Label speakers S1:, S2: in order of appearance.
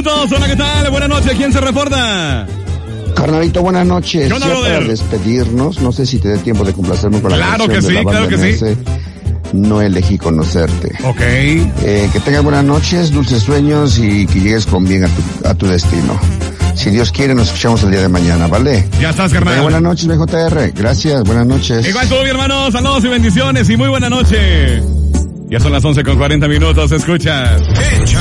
S1: minutos. Hola, ¿qué tal? Buenas noches. ¿Quién se reporta?
S2: Carnalito, buenas noches.
S1: ¿Qué onda,
S2: ya para despedirnos, no sé si te dé tiempo de complacerme con la
S1: Claro
S2: canción
S1: que
S2: de la
S1: sí,
S2: banda
S1: claro que
S2: MS.
S1: sí.
S2: No elegí conocerte.
S1: Ok.
S2: Que tengas buenas noches, dulces sueños y que llegues con bien a tu destino. Si Dios quiere, nos escuchamos el día de mañana, ¿vale?
S1: Ya estás, carnal.
S2: Buenas noches, BJR. Gracias, buenas noches.
S1: Igual tú, mi hermano. Saludos y bendiciones y muy buena noche. Ya son las 11:40. Escuchas.